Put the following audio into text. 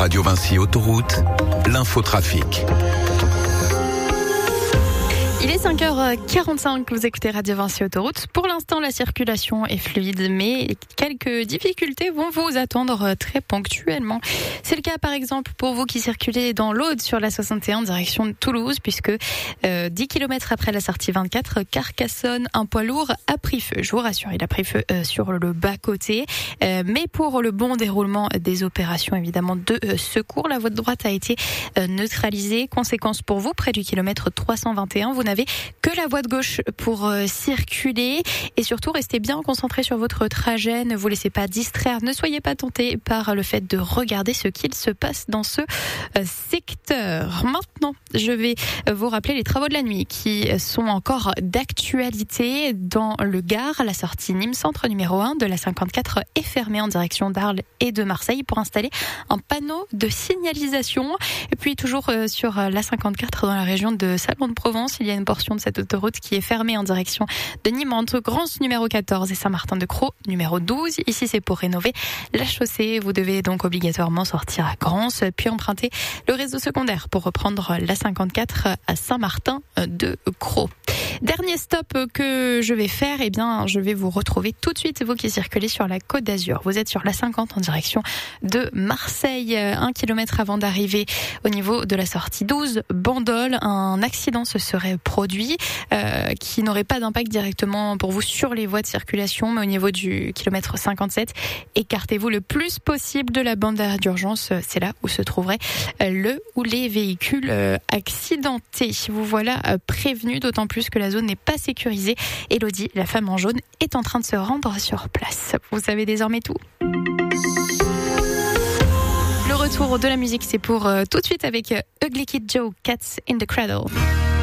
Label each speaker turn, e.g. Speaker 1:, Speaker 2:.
Speaker 1: Radio Vinci Autoroute, l'infotrafic.
Speaker 2: Il est 5h45, vous écoutez Radio Vinci Autoroute. Pour l'instant, la circulation est fluide, mais quelques difficultés vont vous attendre très ponctuellement. C'est le cas, par exemple, pour vous qui circulez dans l'Aude sur la 61 direction de Toulouse, puisque 10 km après la sortie 24, Carcassonne, un poids lourd a pris feu. Je vous rassure, il a pris feu sur le bas-côté. Mais pour le bon déroulement des opérations, évidemment, de secours, la voie de droite a été neutralisée. Conséquence pour vous, près du kilomètre 321, vous n'avez que la voie de gauche pour circuler et surtout restez bien concentrés sur votre trajet, ne vous laissez pas distraire, ne soyez pas tentés par le fait de regarder ce qu'il se passe dans ce secteur. Maintenant, je vais vous rappeler les travaux de la nuit qui sont encore d'actualité dans le Gard. La sortie Nîmes Centre numéro 1 de la 54 est fermée en direction d'Arles et de Marseille pour installer un panneau de signalisation. Et puis toujours sur la 54 dans la région de Salon-de-Provence, il y a une portion de cette autoroute qui est fermée en direction de Nîmes entre Grance numéro 14 et Saint-Martin-de-Crau numéro 12. Ici, c'est pour rénover la chaussée. Vous devez donc obligatoirement sortir à Grance, puis emprunter le réseau secondaire pour reprendre la 54 à Saint-Martin-de-Crau. Dernier stop que je vais faire, je vais vous retrouver tout de suite, vous qui circulez sur la Côte d'Azur. Vous êtes sur la 50 en direction de Marseille, 1 kilomètre avant d'arriver au niveau de la sortie 12, Bandol. Un accident se serait produit qui n'aurait pas d'impact directement pour vous sur les voies de circulation, mais au niveau du kilomètre 57, écartez-vous le plus possible de la bande d'arrêt d'urgence. C'est là où se trouverait le ou les véhicules accidentés. Vous voilà prévenu, d'autant plus que la zone n'est pas sécurisée. Elodie, la femme en jaune, est en train de se rendre sur place. Vous savez désormais tout. Le retour de la musique, c'est pour tout de suite avec Ugly Kid Joe, Cats in the Cradle.